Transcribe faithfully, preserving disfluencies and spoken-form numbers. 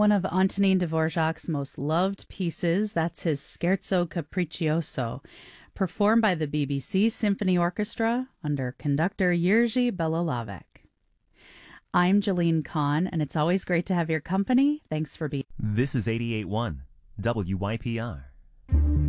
One of Antonin Dvorak's most loved pieces, that's his Scherzo Capriccioso, performed by the B B C Symphony Orchestra under conductor Jiří Belohlávek. I'm Jalene Kahn, and it's always great to have your company. Thanks for being. This is eighty-eight point one W Y P R.